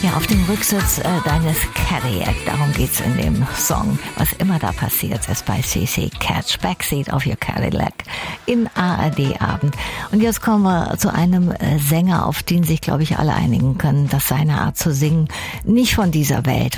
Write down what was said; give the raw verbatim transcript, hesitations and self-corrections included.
Ja, auf dem Rücksitz äh, deines Cadillac, darum geht's in dem Song. Was immer da passiert ist bei C C Catch, Backseat of your Cadillac in A R D-Abend. Und jetzt kommen wir zu einem äh, Sänger, auf den sich, glaube ich, alle einigen können, dass seine Art zu singen nicht von dieser Welt